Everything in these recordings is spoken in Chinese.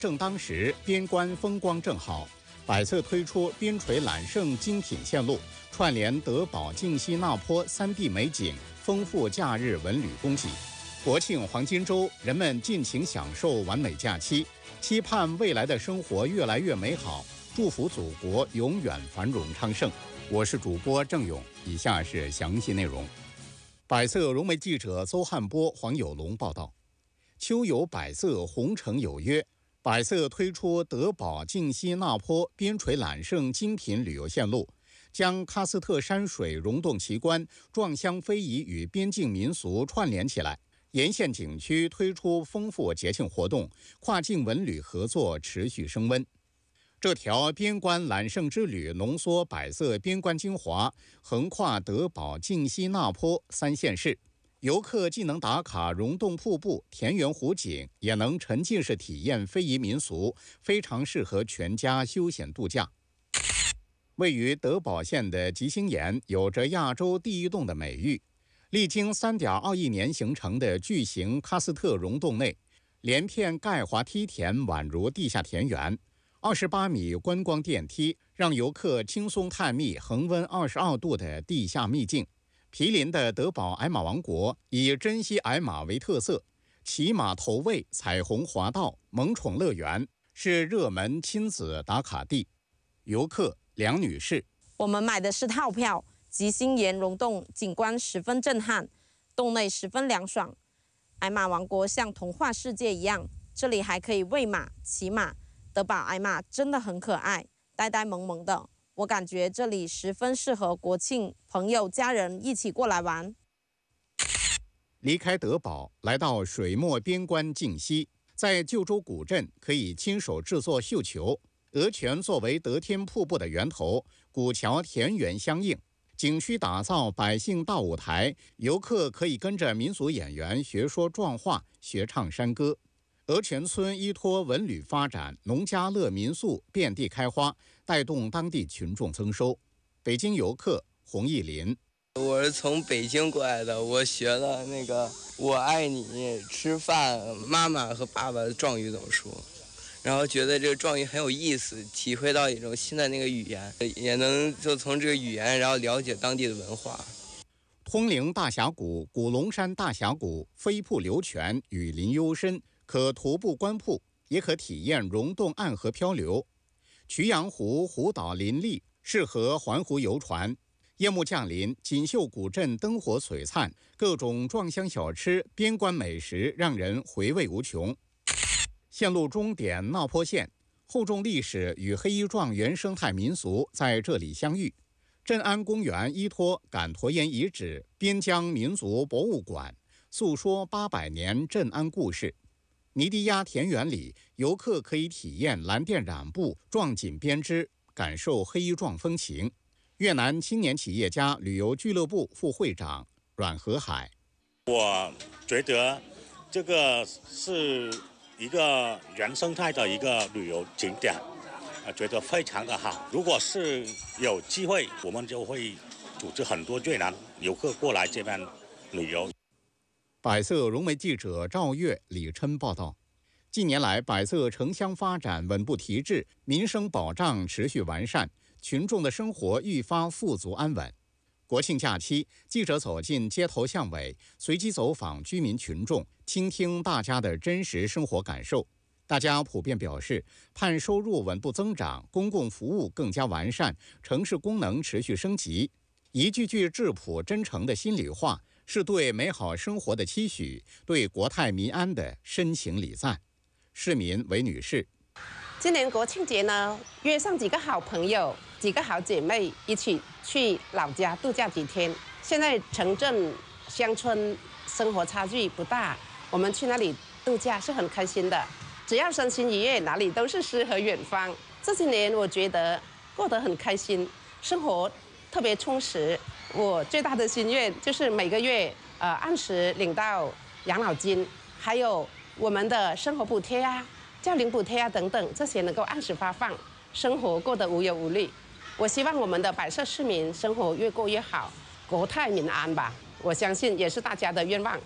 正当时，边关风光正好，百色推出边陲揽胜精品线路，串联德保、靖西、那坡3地美景，丰富假日文旅供给。国庆黄金周，人们尽情享受完美假期，期盼未来的生活越来越美好，祝福祖国永远繁荣昌盛。我是主播郑勇，以下是详细内容。百色融媒记者邹汉波、黄有龙报道。秋有百色，红尘有约。百色推出德保、靖西、那坡边陲揽胜精品旅游线路，将喀斯特山水、溶洞奇观、壮乡非遗与边境民俗串联起来。沿线景区推出丰富节庆活动，跨境文旅合作持续升温。这条边关揽胜之旅浓缩百色边关精华，横跨德保、靖西、那坡3县市。游客既能打卡溶洞瀑布、田园湖景，也能沉浸式体验非遗民俗，非常适合全家休闲度假。位于德保县的吉星岩有着亚洲第一洞的美誉，历经3.2亿年形成的巨型喀斯特溶洞内，连片钙华梯田宛如地下田园，28米观光电梯让游客轻松探秘恒温22度的地下秘境。毗邻的德保矮马王国以珍稀矮马为特色，骑马投喂、彩虹滑道、萌宠乐园是热门亲子打卡地。游客梁女士： 我们买的是套票，吉星岩溶洞景观十分震撼，洞内十分凉爽。矮马王国像童话世界一样，这里还可以喂马、骑马。德保矮马真的很可爱，呆呆萌萌的。我感觉这里十分适合国庆朋友家人一起过来玩。 离开德保，来到水墨边关靖西，在旧州古镇可以亲手制作绣球。鹅泉作为得天瀑布的源头，古桥田园相应，景区打造百姓大舞台，游客可以跟着民俗演员学说壮话、学唱山歌。鹅泉村依托文旅发展，农家乐民宿遍地开花，带动当地群众增收。北京游客洪义林： 我是从北京过来的，我学了那个“我爱你”、吃饭、妈妈和爸爸的壮语怎么说，然后觉得这个壮语很有意思，体会到一种新的那个语言，也能就从这个语言然后了解当地的文化。 通灵大峡谷、古龙山大峡谷飞瀑流泉，雨林幽深，可徒步观瀑，也可体验溶洞暗河漂流。衢阳湖湖岛林立，适合环湖游船。夜幕降临，锦绣古镇灯火璀璨，各种壮乡小吃、边关美食让人回味无穷。线路终点那坡县，厚重历史与黑衣状原生态民俗在这里相遇。镇安公园依托赶驼岩遗址、边疆民族博物馆，诉说800年镇安故事。尼迪亚田园里，游客可以体验蓝靛染布、壮锦编织，感受黑衣状风情。越南青年企业家旅游俱乐部副会长阮和海： 我觉得这个是一个原生态的一个旅游景点，觉得非常的好。如果是有机会，我们就会组织很多越南游客过来这边旅游。 百色融媒记者赵月、李琛报道。近年来，百色城乡发展稳步提质，民生保障持续完善，群众的生活愈发富足安稳。国庆假期，记者走进街头巷尾，随机走访居民群众，倾听大家的真实生活感受。大家普遍表示，盼收入稳步增长，公共服务更加完善，城市功能持续升级。一句句质朴真诚的心里话，是对美好生活的期许，对国泰民安的深情礼赞。市民韦女士： 今年国庆节呢，约上几个好朋友、几个好姐妹一起去老家度假几天。现在城镇、乡村生活差距不大，我们去那里度假是很开心的。只要身心愉悦，哪里都是诗和远方。这些年我觉得过得很开心，生活特别充实。我最大的心愿就是每个月按时领到养老金，还有我们的生活补贴啊、教龄补贴啊等等，这些能够按时发放，生活过得无忧无虑。我希望我们的百色市民生活越过越好，国泰民安吧。我相信也是大家的愿望。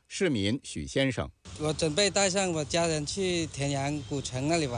市民许先生。 我准备带上我家人去田阳古城那里玩。